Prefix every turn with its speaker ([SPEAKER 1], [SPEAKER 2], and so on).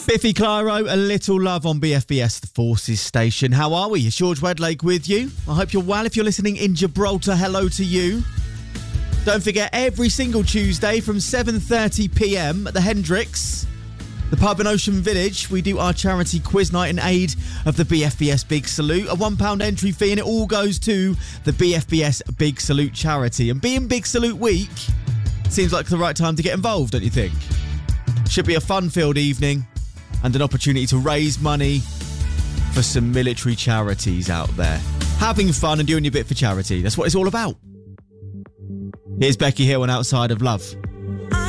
[SPEAKER 1] Biffy Clyro, A Little Love on BFBS, the Forces Station. How are we? It's George Wedlake with you. I hope you're well. If you're listening in Gibraltar, hello to you. Don't forget, every single Tuesday from 7:30pm at the Hendricks, the pub in Ocean Village, we do our charity quiz night in aid of the BFBS Big Salute. A £1 entry fee, and it all goes to the BFBS Big Salute charity. And being Big Salute Week, seems like the right time to get involved, don't you think? Should be a fun-filled evening and an opportunity to raise money for some military charities out there. Having fun and doing your bit for charity. That's what it's all about. Here's Becky Hill and Outside of Love.